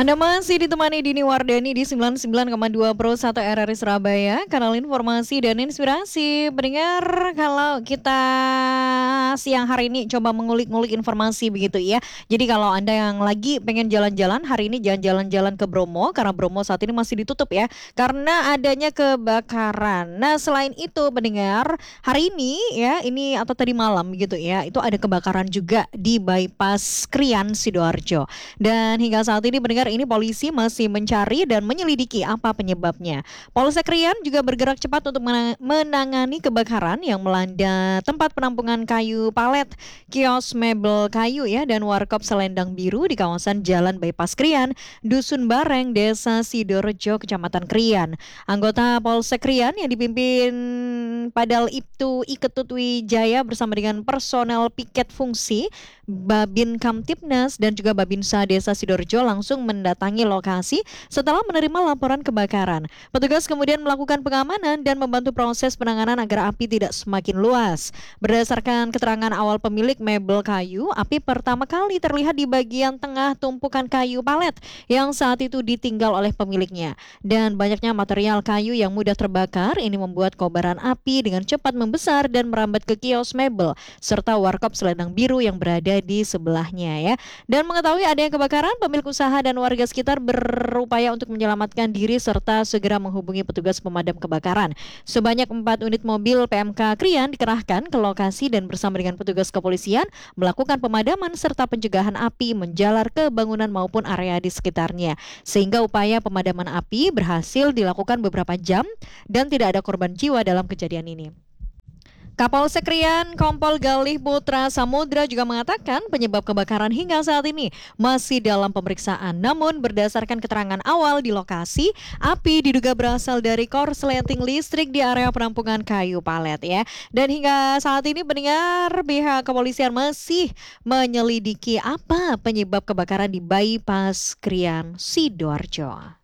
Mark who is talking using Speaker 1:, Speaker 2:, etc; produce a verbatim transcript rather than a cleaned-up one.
Speaker 1: Anda masih ditemani Dini Wardani di sembilan puluh sembilan koma dua Pro satu R R I Surabaya, kanal informasi dan inspirasi. Pendengar, kalau kita siang hari ini coba mengulik-ngulik informasi begitu ya. Jadi kalau Anda yang lagi pengen jalan-jalan, hari ini jangan jalan-jalan ke Bromo, karena Bromo saat ini masih ditutup ya, karena adanya kebakaran. Nah selain itu pendengar, hari ini ya, ini atau tadi malam gitu ya, itu ada kebakaran juga di Bypass Krian, Sidoarjo. Dan hingga saat ini pendengar, ini polisi masih mencari dan menyelidiki apa penyebabnya. Polsek Krian juga bergerak cepat untuk menangani kebakaran yang melanda tempat penampungan kayu palet, kios mebel kayu ya, dan warkop selendang biru di kawasan Jalan Bypass Krian, Dusun Bareng, Desa Sidorejo, Kecamatan Krian. Anggota Polsek Krian yang dipimpin Padal Ibtu Iketut Wijaya bersama dengan personel piket fungsi Babin Kamtibnas dan juga Babinsa Desa Sidorejo langsung mendatangi lokasi setelah menerima laporan kebakaran. Petugas kemudian melakukan pengamanan dan membantu proses penanganan agar api tidak semakin luas. Berdasarkan keterangan awal pemilik mebel kayu, api pertama kali terlihat di bagian tengah tumpukan kayu palet yang saat itu ditinggal oleh pemiliknya. Dan banyaknya material kayu yang mudah terbakar ini membuat kobaran api dengan cepat membesar dan merambat ke kios mebel serta warkop selendang biru yang berada di sebelahnya ya. Dan mengetahui adanya kebakaran, pemilik usaha dan warga sekitar berupaya untuk menyelamatkan diri serta segera menghubungi petugas pemadam kebakaran. Sebanyak empat unit mobil P M K Krian dikerahkan ke lokasi dan bersama dengan petugas kepolisian melakukan pemadaman serta pencegahan api menjalar ke bangunan maupun area di sekitarnya. Sehingga upaya pemadaman api berhasil dilakukan beberapa jam dan tidak ada korban jiwa dalam kejadian ini. Kapolsek Krian Kompol Galih Putra Samudra juga mengatakan penyebab kebakaran hingga saat ini masih dalam pemeriksaan. Namun berdasarkan keterangan awal di lokasi, api diduga berasal dari korsleting listrik di area penampungan kayu palet ya. Dan hingga saat ini pendengar, pihak kepolisian masih menyelidiki apa penyebab kebakaran di Bypass Krian, Sidoarjo.